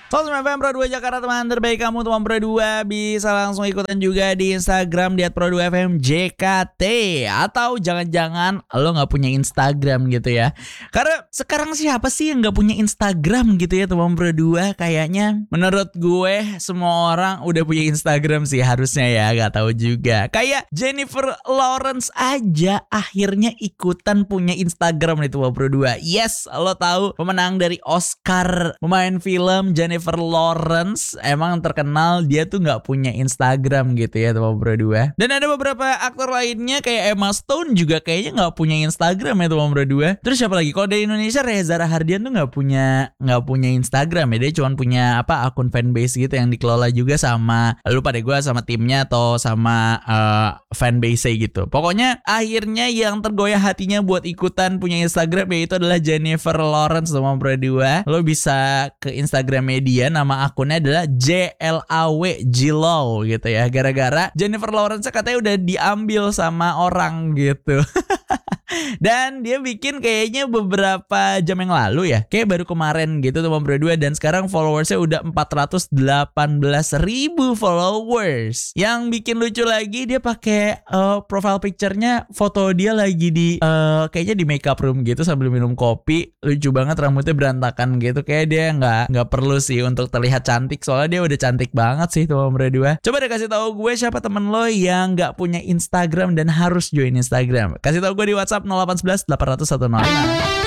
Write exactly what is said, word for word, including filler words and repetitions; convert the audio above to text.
seratus sembilan F M Pro dua Jakarta, teman terbaik kamu teman Pro dua. Bisa langsung ikutan juga di Instagram di at pro dua F M J K T. Atau jangan-jangan lo gak punya Instagram gitu ya. Karena sekarang siapa sih yang gak punya Instagram gitu ya teman Pro dua. Kayaknya menurut gue semua orang udah punya Instagram sih harusnya ya. Gak tahu juga. Kayak Jennifer Lawrence aja akhirnya ikutan punya Instagram nih teman Pro dua. Yes, lo tahu pemenang dari Oscar pemain film Jennifer Lawrence emang terkenal dia tuh nggak punya Instagram gitu ya teman Pro dua. Dan ada beberapa aktor lainnya kayak Emma Stone juga kayaknya nggak punya Instagram ya teman Pro dua. Terus siapa lagi? Kalau dari Indonesia Reza Rahardian tuh nggak punya nggak punya Instagram ya. Dia cuma punya apa akun fanbase gitu yang dikelola juga sama lupa deh gue sama timnya atau sama uh, fanbase gitu. Pokoknya akhirnya yang tergoyah hatinya buat ikutan punya Instagram yaitu adalah Jennifer Lawrence teman Pro dua. Lo bisa ke Instagramnya dia, nama akunnya adalah J L A W Jilow gitu ya. Gara-gara Jennifer Lawrence katanya udah diambil sama orang gitu. Dan dia bikin kayaknya beberapa jam yang lalu ya, kayak baru kemarin gitu teman Pro dua. Dan sekarang followersnya udah empat ratus delapan belas ribu followers. Yang bikin lucu lagi dia pakai uh, profile picture-nya foto dia lagi di uh, kayaknya di makeup room gitu sambil minum kopi. Lucu banget, rambutnya berantakan gitu. Kayak dia nggak nggak perlu sih untuk terlihat cantik, soalnya dia udah cantik banget sih teman Pro dua. Coba deh kasih tahu gue siapa temen lo yang nggak punya Instagram dan harus join Instagram. Kasih tahu gue di WhatsApp nol delapan satu satu delapan nol nol satu nol lima.